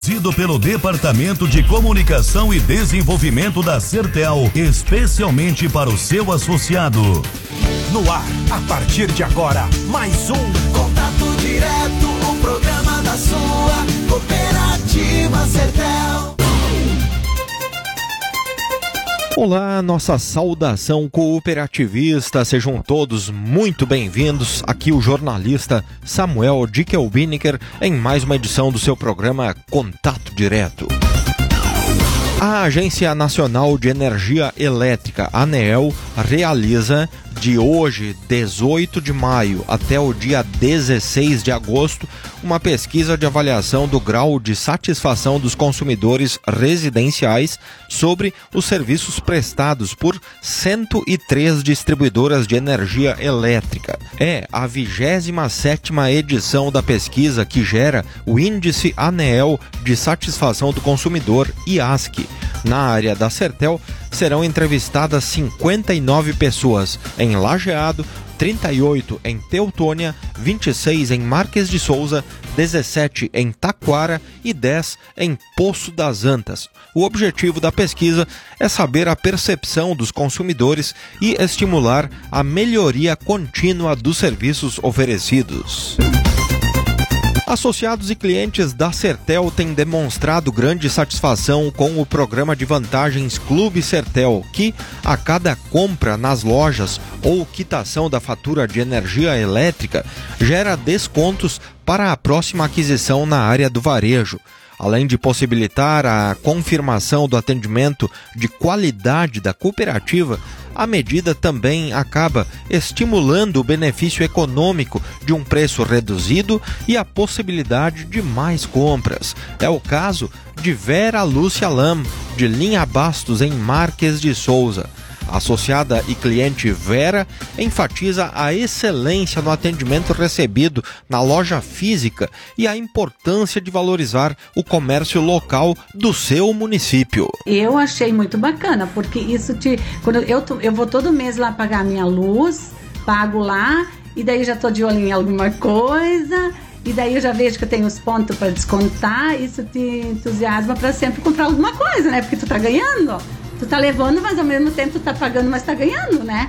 Sido pelo Departamento de Comunicação e Desenvolvimento da Sertel, especialmente para o seu associado. No ar, a partir de agora, mais um Contato Direto, o programa da sua cooperativa Sertel. Olá, nossa saudação cooperativista, sejam todos muito bem-vindos. Aqui o jornalista Samuel Dickelbiniker em mais uma edição do seu programa Contato Direto. A Agência Nacional de Energia Elétrica, ANEEL, realiza de hoje, 18 de maio, até o dia 16 de agosto, uma pesquisa de avaliação do grau de satisfação dos consumidores residenciais sobre os serviços prestados por 103 distribuidoras de energia elétrica. É a 27ª edição da pesquisa que gera o Índice ANEEL de Satisfação do Consumidor, IASC. Na área da Sertel, serão entrevistadas 59 pessoas em Lajeado, 38 em Teutônia, 26 em Marques de Souza, 17 em Taquara e 10 em Poço das Antas. O objetivo da pesquisa é saber a percepção dos consumidores e estimular a melhoria contínua dos serviços oferecidos. Associados e clientes da Sertel têm demonstrado grande satisfação com o programa de vantagens Clube Sertel, que, a cada compra nas lojas ou quitação da fatura de energia elétrica, gera descontos para a próxima aquisição na área do varejo. Além de possibilitar a confirmação do atendimento de qualidade da cooperativa, a medida também acaba estimulando o benefício econômico de um preço reduzido e a possibilidade de mais compras. É o caso de Vera Lúcia Lam, de Linha Bastos, em Marques de Souza. A associada e cliente Vera enfatiza a excelência no atendimento recebido na loja física e a importância de valorizar o comércio local do seu município. Eu achei muito bacana, porque isso quando eu vou todo mês lá pagar minha luz, pago lá, e daí já tô de olho em alguma coisa, e daí eu já vejo que eu tenho os pontos para descontar. Isso te entusiasma para sempre comprar alguma coisa, né? Porque tu tá ganhando. Tu tá levando, mas ao mesmo tempo tu tá pagando, mas tá ganhando, né?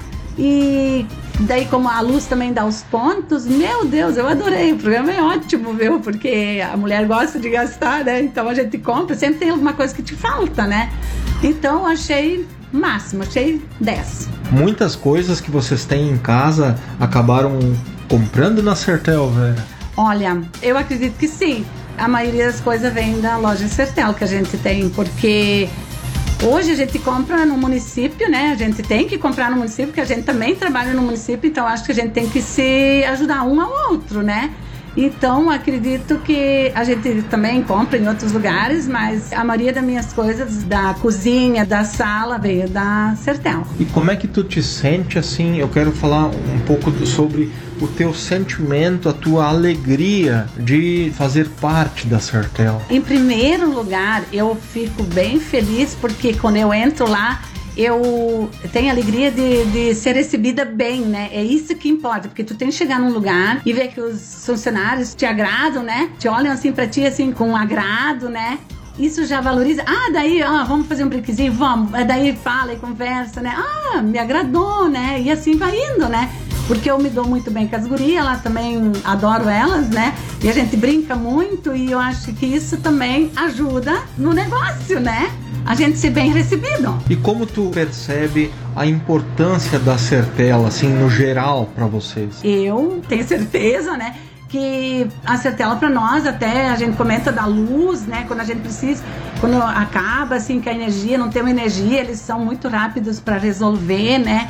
E daí, como a luz também dá os pontos, meu Deus, eu adorei. O programa é ótimo, viu? Porque a mulher gosta de gastar, né? Então a gente compra, sempre tem alguma coisa que te falta, né? Então achei máximo, achei 10. Muitas coisas que vocês têm em casa acabaram comprando na Sertel, Vera? Olha, eu acredito que sim. A maioria das coisas vem da loja Sertel que a gente tem, porque hoje a gente compra no município, né? A gente tem que comprar no município, porque a gente também trabalha no município, então acho que a gente tem que se ajudar um ao outro, né? Então acredito que a gente também compra em outros lugares, mas a maioria das minhas coisas, da cozinha, da sala, veio da Sertel. E como é que tu te sente assim? Eu quero falar um pouco sobre o teu sentimento, a tua alegria de fazer parte da Sertel. Em primeiro lugar, eu fico bem feliz porque quando eu entro lá, eu tenho a alegria de ser recebida bem, né? É isso que importa, porque tu tem que chegar num lugar e ver que os funcionários te agradam, né? Te olham assim pra ti, assim, com agrado, né? Isso já valoriza. Daí, vamos fazer um brinquezinho? Vamos. Daí fala e conversa, né? Me agradou, né? E assim vai indo, né? Porque eu me dou muito bem com as gurias, elas também adoro elas, né? E a gente brinca muito e eu acho que isso também ajuda no negócio, né? A gente ser bem recebido. E como tu percebe a importância da Sertel, assim, no geral, para vocês? Eu tenho certeza, né, que a Sertel para nós, até a gente comenta da luz, né, quando a gente precisa, quando acaba, assim, que a energia, não tem energia, eles são muito rápidos para resolver, né,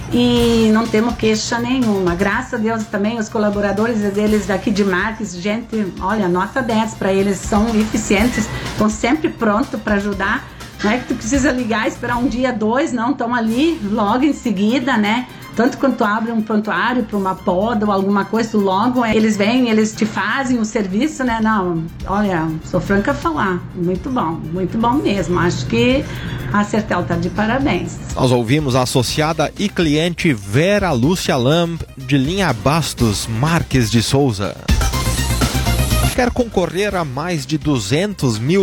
e não temos queixa nenhuma. Graças a Deus também, os colaboradores deles daqui de Marques, gente, olha, nota 10 para eles, são eficientes, estão sempre prontos para ajudar. Não é que tu precisa ligar, esperar um dia, 2, não, estão ali logo em seguida, né? Tanto quando tu abre um prontuário para uma poda ou alguma coisa, tu logo eles vêm, eles te fazem o serviço, né? Não, olha, sou franca a falar, muito bom mesmo. Acho que a Sertel tá de parabéns. Nós ouvimos a associada e cliente Vera Lúcia Lam, de Linha Bastos, Marques de Souza. Quer concorrer a mais de 200 mil